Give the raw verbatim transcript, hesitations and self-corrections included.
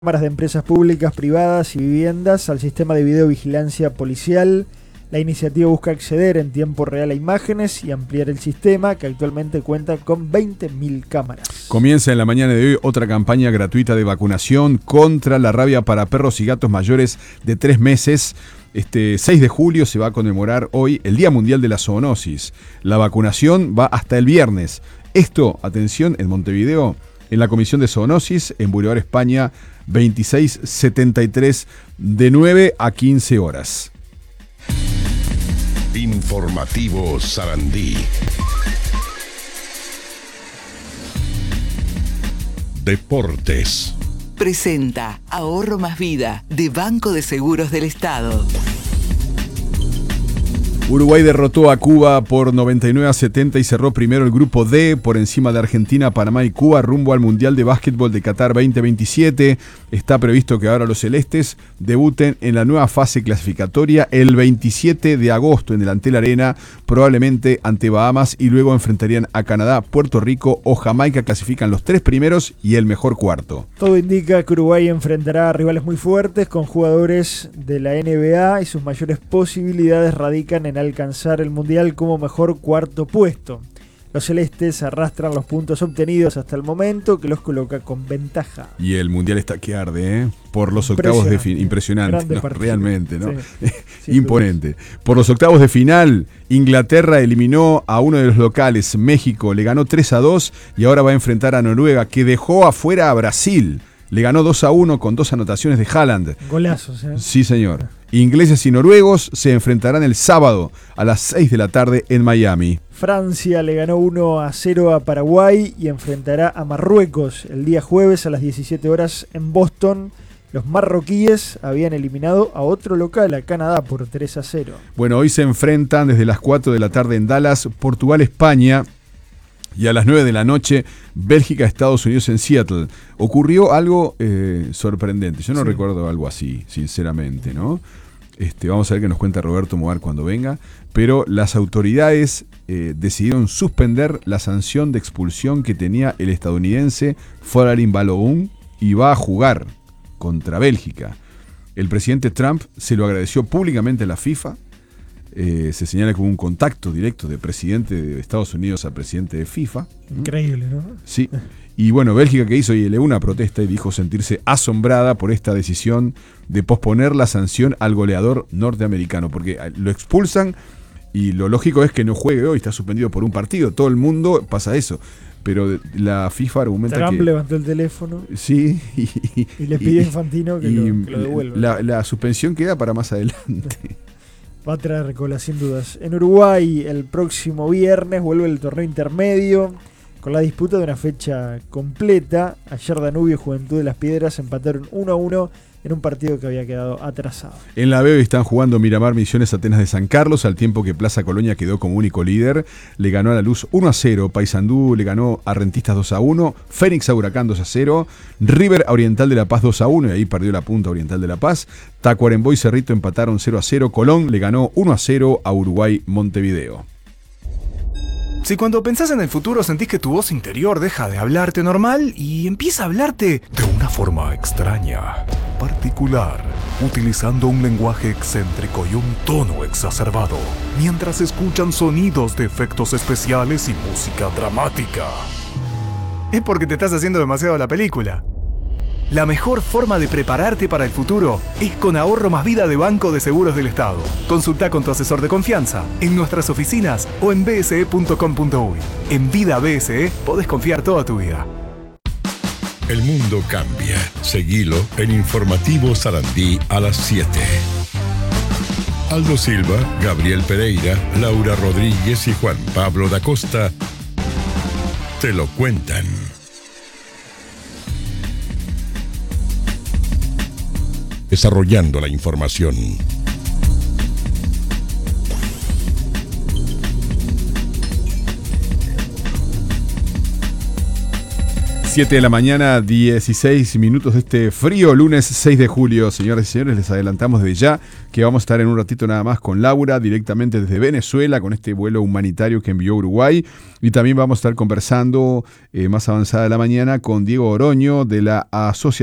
cámaras de empresas públicas, privadas y viviendas al sistema de videovigilancia policial. La iniciativa busca acceder en tiempo real a imágenes y ampliar el sistema, que actualmente cuenta con veinte mil cámaras. Comienza en la mañana de hoy otra campaña gratuita de vacunación contra la rabia para perros y gatos mayores de tres meses. Este seis de julio se va a conmemorar hoy el Día Mundial de la Zoonosis. La vacunación va hasta el viernes. Esto, atención, en Montevideo, en la Comisión de Zoonosis, en Boulevard España veintiséis setenta y tres, de nueve a quince horas. Informativo Sarandí. Deportes. Presenta Ahorro Más Vida de Banco de Seguros del Estado. Uruguay derrotó a Cuba por noventa y nueve a setenta y cerró primero el grupo D por encima de Argentina, Panamá y Cuba rumbo al Mundial de Básquetbol de Qatar veinte veintisiete. Está previsto que ahora los celestes debuten en la nueva fase clasificatoria el veintisiete de agosto en el Antel Arena, probablemente ante Bahamas, y luego enfrentarían a Canadá, Puerto Rico o Jamaica. Clasifican los tres primeros y el mejor cuarto. Todo indica que Uruguay enfrentará a rivales muy fuertes con jugadores de la N B A y sus mayores posibilidades radican en alcanzar el Mundial como mejor cuarto puesto. Los celestes arrastran los puntos obtenidos hasta el momento, que los coloca con ventaja. Y el Mundial está que arde, ¿eh? Por los octavos de final. Impresionante, ¿no? Realmente, ¿no? Sí. Imponente. Por los octavos de final, Inglaterra eliminó a uno de los locales, México, le ganó tres a dos y ahora va a enfrentar a Noruega, que dejó afuera a Brasil. Le ganó dos a uno con dos anotaciones de Haaland. Golazos, ¿eh? Sí, señor. Ingleses y noruegos se enfrentarán el sábado a las seis de la tarde en Miami. Francia le ganó uno a cero a Paraguay y enfrentará a Marruecos el día jueves a las diecisiete horas en Boston. Los marroquíes habían eliminado a otro local, a Canadá, por tres a cero. Bueno, hoy se enfrentan desde las cuatro de la tarde en Dallas, Portugal-España. Y a las nueve de la noche, Bélgica-Estados Unidos en Seattle. Ocurrió algo eh, sorprendente. Yo no sí. recuerdo algo así, sinceramente, ¿no? Este, vamos a ver qué nos cuenta Roberto Moar cuando venga. Pero las autoridades eh, decidieron suspender la sanción de expulsión que tenía el estadounidense Folarin Balogun y va a jugar contra Bélgica. El presidente Trump se lo agradeció públicamente a la FIFA. Eh, se señala como un contacto directo de presidente de Estados Unidos a presidente de FIFA. Increíble, ¿no? Sí. Y bueno, Bélgica, que hizo y elevó una protesta y dijo sentirse asombrada por esta decisión de posponer la sanción al goleador norteamericano, porque lo expulsan y lo lógico es que no juegue hoy, está suspendido por un partido. Todo el mundo pasa eso. Pero la FIFA argumenta Trump que... Trump levantó el teléfono. Sí. Y, y, y le pide a Infantino que, y, lo, que lo devuelva. La, la suspensión queda para más adelante. Va a traer cola, sin dudas. En Uruguay, el próximo viernes vuelve el torneo intermedio con la disputa de una fecha completa. Ayer Danubio y Juventud de las Piedras empataron uno a uno en un partido que había quedado atrasado. En la B están jugando Miramar, Misiones, Atenas de San Carlos, al tiempo que Plaza Colonia quedó como único líder. Le ganó a La Luz uno a cero, Paysandú le ganó a Rentistas dos a uno, Fénix a Huracán dos a cero, River a Oriental de La Paz dos a uno, y ahí perdió la punta Oriental de La Paz. Tacuarembó y Cerrito empataron cero a cero, Colón le ganó uno a cero a Uruguay Montevideo. Si cuando pensás en el futuro sentís que tu voz interior deja de hablarte normal y empieza a hablarte de una forma extraña, particular, utilizando un lenguaje excéntrico y un tono exacerbado, mientras escuchan sonidos de efectos especiales y música dramática, es porque te estás haciendo demasiado la película. La mejor forma de prepararte para el futuro es con Ahorro Más Vida de Banco de Seguros del Estado. Consulta con tu asesor de confianza en nuestras oficinas o en b s e punto com punto u y. En Vida B S E podés confiar toda tu vida. El mundo cambia. Seguilo en Informativo Sarandí a las siete. Aldo Silva, Gabriel Pereira, Laura Rodríguez y Juan Pablo da Costa te lo cuentan. Desarrollando la información. siete de la mañana, dieciséis minutos de este frío lunes seis de julio. Señoras y señores, les adelantamos desde ya que vamos a estar en un ratito nada más con Laura, directamente desde Venezuela, con este vuelo humanitario que envió Uruguay. Y también vamos a estar conversando eh, más avanzada de la mañana con Diego Oroño de la Asociación